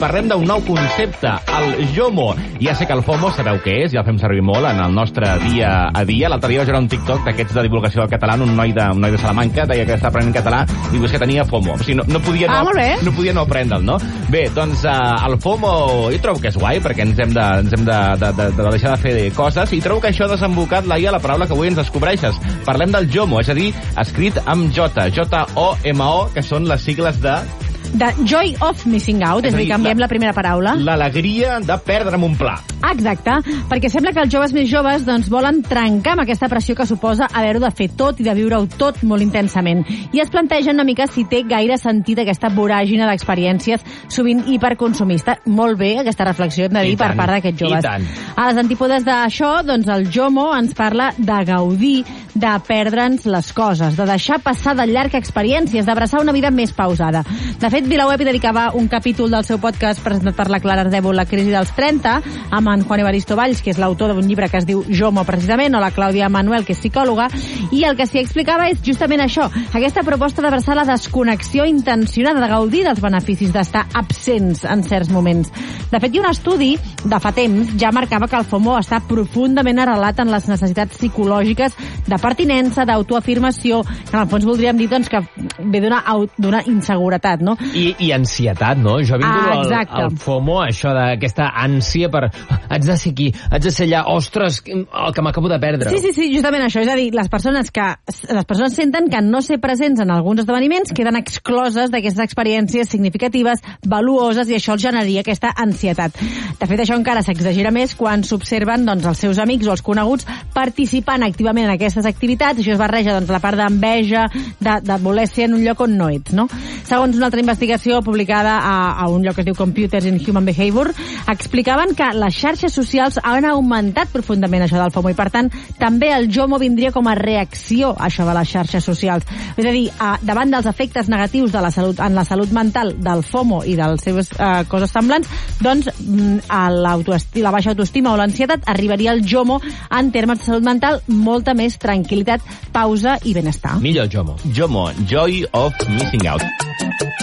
parlem d'un nou concepte, el JOMO. Ja sé que el FOMO sabeu què és, ja el fem servir molt en el nostre dia a dia. L'altre dia vaig veure un TikTok d'aquests de divulgació del català, un noi de Salamanca, deia que estava aprenent català i que tenia FOMO. O sigui, no podia no aprendre'l, no? Bé, doncs el FOMO jo trobo que és guai, perquè ens hem de deixar de fer coses, i trobo que això ha desembocat, Laia, la paraula que avui ens descobreixes. Parlem del JOMO, és a dir, escrit amb J-O-M-O, que són les sigles de Joy of Missing Out, és a dir, canviem la primera paraula. L'alegria de perdre'm un pla. Exacte, perquè sembla que els joves més joves doncs, volen trencar amb aquesta pressió que suposa haver-ho de fer tot i de viure-ho tot molt intensament. I es plantegen una mica si té gaire sentit aquesta voràgina d'experiències, sovint hiperconsumista. Molt bé, aquesta reflexió hem de dir per part d'aquests joves. A les antípodes d'això, doncs, el JOMO ens parla de gaudir, de perdre'ns les coses, de deixar passar de llarg experiències, d'abraçar una vida més pausada. De fet, VilaWeb hi dedicava un capítol del seu podcast presentat per la Clara Ardèvol, La crisi dels 30, amb en Juan Evaristo Valls, que és l'autor d'un llibre que es diu JOMO, precisament, o la Clàudia Manuel, que és psicòloga, i el que s'hi explicava és justament això, aquesta proposta d'abraçar la desconnexió intencionada, de gaudir dels beneficis d'estar absents en certs moments. De fet, hi ha un estudi de fa temps ja marcava que el FOMO està profundament arrelat en les necessitats psicològiques de pertinença, d'autoafirmació, que en el fons voldríem dir doncs, que ve d'una inseguretat, no? I ansietat, no? Jo he vingut al FOMO, això d'aquesta ànsia per haig de ser aquí, haig de ser allà, ostres, el que m'acabo de perdre. Sí, justament això, és a dir, les persones senten que no ser presents en alguns esdeveniments queden excloses d'aquestes experiències significatives, valuoses, i això els generaria aquesta ansietat. De fet, això encara s'exagera més quan s'observen doncs, els seus amics o els coneguts participant activament en aquestes activitats. Això es barreja doncs, la part d'enveja, de voler ser en un lloc on no ets, no? Segons una altra investigació publicada a un lloc que es diu Computers in Human Behavior, explicaven que les xarxes socials han augmentat profundament això del FOMO, i per tant també el JOMO vindria com a reacció a això de les xarxes socials. És a dir, davant dels efectes negatius de la salut, en la salut mental del FOMO i de les seves coses semblants, doncs la baixa autoestima o l'ansietat, arribaria al JOMO en termes de salut mental, molta més tranquil·litat, pausa i benestar. Millor JOMO. JOMO, Joy of Missing Out.